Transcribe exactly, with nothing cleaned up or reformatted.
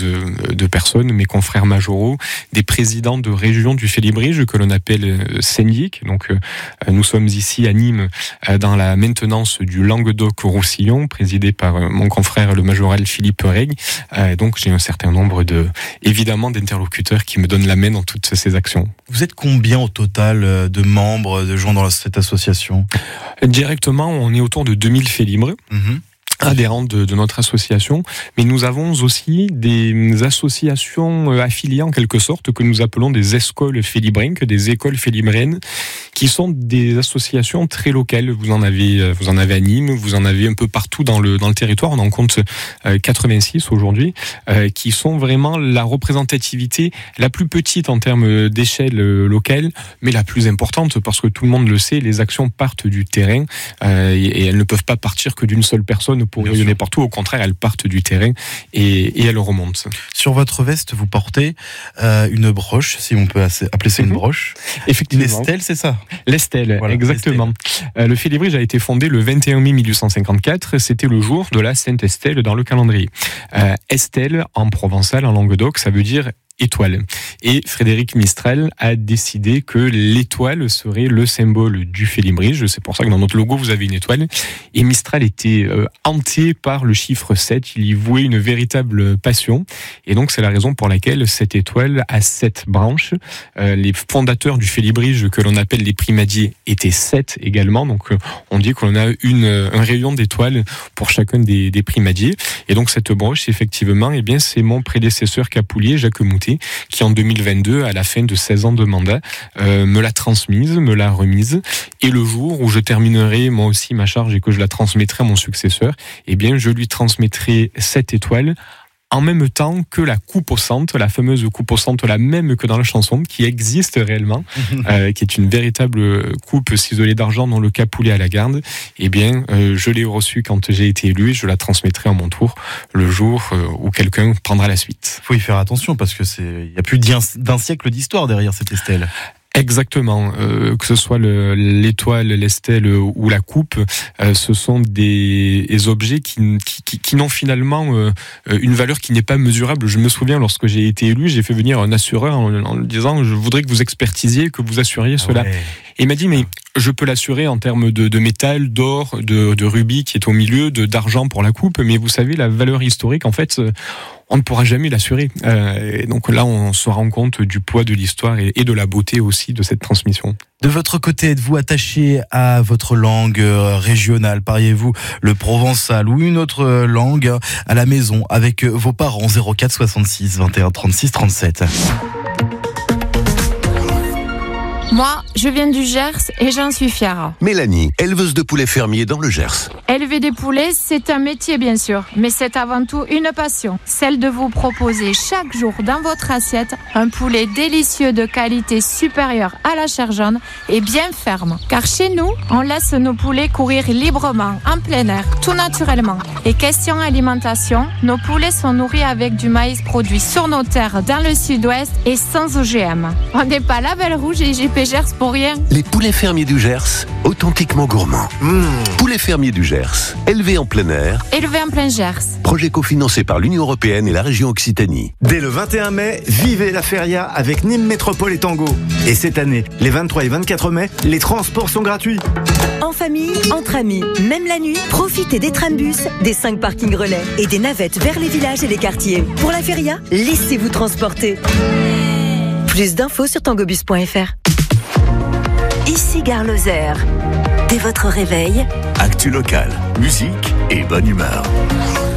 de, de personnes, mes confrères majoraux, des présidents de régions du Félibrige que l'on appelle syndic. Donc euh, nous sommes ici à Nîmes euh, dans la maintenance du Languedoc-Roussillon, présidé par euh, mon confrère le majoral Philippe Reg. Euh, donc j'ai un certain nombre de, évidemment, d'interlocuteurs qui me donnent la main dans toutes ces actions. Vous êtes combien au total de membres, de gens dans cette association ? Directement, on est autour de deux mille Félibres. Mmh. Adhérents de, de notre association, mais nous avons aussi des associations affiliées en quelque sorte que nous appelons des escoles félibrinques, des écoles félibriennes, qui sont des associations très locales. Vous en avez, vous en avez à Nîmes, vous en avez un peu partout dans le dans le territoire. On en compte quatre-vingt-six aujourd'hui, euh, qui sont vraiment la représentativité la plus petite en termes d'échelle locale, mais la plus importante parce que tout le monde le sait, les actions partent du terrain euh, et, et elles ne peuvent pas partir que d'une seule personne pour rayonner partout. Au contraire, elles partent du terrain et, et elles remontent. Sur votre veste, vous portez euh, une broche, si on peut appeler ça une mm-hmm. broche. Effectivement. L'Estelle, c'est ça ? L'Estelle, voilà, exactement. L'Estelle. Euh, le Félibrige a été fondé le vingt et un mai mille huit cent cinquante-quatre. C'était le jour de la Sainte Estelle dans le calendrier. Euh, Estelle, en provençal, en Languedoc, ça veut dire étoile. Et Frédéric Mistral a décidé que l'étoile serait le symbole du Félibrige. C'est pour ça que dans notre logo, vous avez une étoile. Et Mistral était euh, hanté par le chiffre sept. Il y vouait une véritable passion. Et donc, c'est la raison pour laquelle cette étoile a sept branches. Euh, les fondateurs du Félibrige, que l'on appelle les primadiers, étaient sept également. Donc, euh, on dit qu'on a une, un rayon d'étoiles pour chacun des, des primadiers. Et donc, cette broche, effectivement, eh bien, c'est mon prédécesseur capoulier, Jacques Moutet, qui en deux mille vingt-deux, à la fin de seize ans de mandat, euh, me l'a transmise, me l'a remise. Et le jour où je terminerai moi aussi ma charge et que je la transmettrai à mon successeur, eh bien, je lui transmettrai cette étoile en même temps que la coupe au centre, la fameuse coupe au centre, la même que dans la chanson, qui existe réellement, euh, qui est une véritable coupe ciselée d'argent dont le capoulet à la garde. Eh bien, euh, je l'ai reçue quand j'ai été élu et je la transmettrai à mon tour le jour euh, où quelqu'un prendra la suite. Il faut y faire attention parce que c'est, il y a plus d'un siècle d'histoire derrière cette Estelle. Exactement, euh, que ce soit le, l'étoile, l'estelle ou la coupe, euh, ce sont des, des objets qui, qui, qui n'ont finalement euh, une valeur qui n'est pas mesurable. Je me souviens, lorsque j'ai été élu, j'ai fait venir un assureur en, en lui disant « je voudrais que vous expertisiez, que vous assuriez cela ah ouais. ». Et il m'a dit « mais je peux l'assurer en termes de, de métal, d'or, de, de rubis qui est au milieu, de, d'argent pour la coupe, mais vous savez, la valeur historique, en fait, on ne pourra jamais l'assurer. Euh, et donc là, on se rend compte du poids de l'histoire et, et de la beauté aussi de cette transmission. De votre côté, êtes-vous attaché à votre langue régionale ? Parliez-vous le provençal ou une autre langue à la maison avec vos parents ? zéro quatre soixante-six vingt et un trente-six trente-sept. Moi, je viens du Gers et j'en suis fière. Mélanie, éleveuse de poulets fermiers dans le Gers. Élever des poulets, c'est un métier bien sûr, mais c'est avant tout une passion. Celle de vous proposer chaque jour dans votre assiette un poulet délicieux de qualité supérieure à la chair jaune et bien ferme. Car chez nous, on laisse nos poulets courir librement, en plein air, tout naturellement. Et question alimentation, nos poulets sont nourris avec du maïs produit sur nos terres dans le sud-ouest et sans O G M. On n'est pas label rouge et J P Gers pour rien. Les poulets fermiers du Gers, authentiquement gourmands. Mmh. Poulets fermiers du Gers, élevés en plein air. Élevés en plein Gers. Projet cofinancé par l'Union Européenne et la région Occitanie. Dès le vingt et un mai, vivez la feria avec Nîmes Métropole et Tango. Et cette année, les vingt-trois et vingt-quatre mai, les transports sont gratuits. En famille, entre amis, même la nuit, profitez des trambus, des cinq parkings relais et des navettes vers les villages et les quartiers. Pour la feria, laissez-vous transporter. Plus d'infos sur tangobus point f r. Ici Gare Lozère. Dès votre réveil, actu local, musique et bonne humeur.